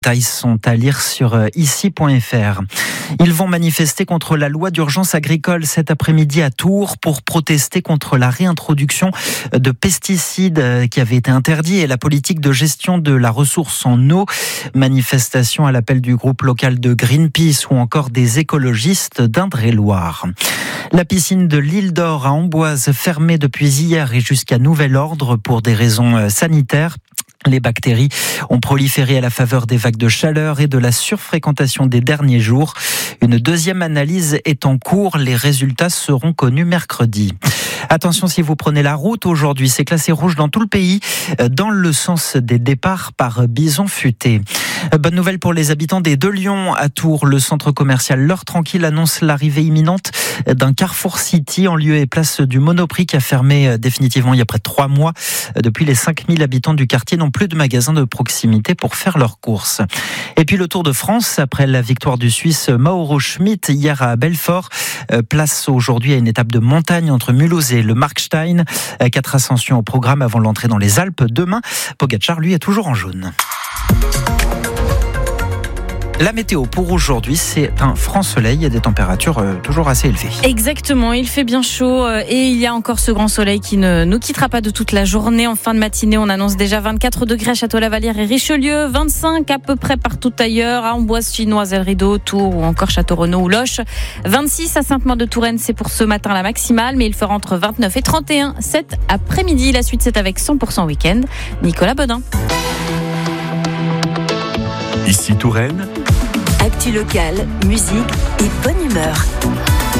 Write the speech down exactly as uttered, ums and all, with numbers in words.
Ils sont à lire sur ici point f r. Ils vont manifester contre la loi d'urgence agricole cet après-midi à Tours pour protester contre la réintroduction de pesticides qui avaient été interdits et la politique de gestion de la ressource en eau. Manifestation à l'appel du groupe local de Greenpeace ou encore des écologistes d'Indre-et-Loire. La piscine de l'Île d'Or à Amboise fermée depuis hier et jusqu'à nouvel ordre pour des raisons sanitaires. Les bactéries ont proliféré à la faveur des vagues de chaleur et de la surfréquentation des derniers jours. Une deuxième analyse est en cours. Les résultats seront connus mercredi. Attention si vous prenez la route aujourd'hui, c'est classé rouge dans tout le pays, dans le sens des départs par bison futé. Bonne nouvelle pour les habitants des Deux Lions à Tours. Le centre commercial L'Heure Tranquille annonce l'arrivée imminente d'un Carrefour City en lieu et place du Monoprix qui a fermé définitivement il y a près de trois mois. Depuis, les cinq mille habitants du quartier n'ont plus de magasins de proximité pour faire leurs courses. Et puis le Tour de France, après la victoire du Suisse Mauro Schmidt hier à Belfort, place aujourd'hui à une étape de montagne entre Mulhouse et le Markstein. Quatre ascensions au programme avant l'entrée dans les Alpes. Demain, Pogačar, lui, est toujours en jaune. La météo pour aujourd'hui, c'est un franc soleil et des températures euh, toujours assez élevées. Exactement, il fait bien chaud euh, et il y a encore ce grand soleil qui ne nous quittera pas de toute la journée. En fin de matinée, on annonce déjà vingt-quatre degrés à Château-Lavalière et Richelieu, vingt-cinq à peu près partout ailleurs, à Amboise, Chinoise, El Rideau, Tours ou encore Château-Renaud ou Loches. vingt-six à Sainte-Maure-de-Touraine, c'est pour ce matin la maximale, mais il fera entre vingt-neuf et trente et un cet après-midi. La suite, c'est avec cent pour cent week-end. Nicolas Bodin. Ici Touraine. Actu locale, musique et bonne humeur.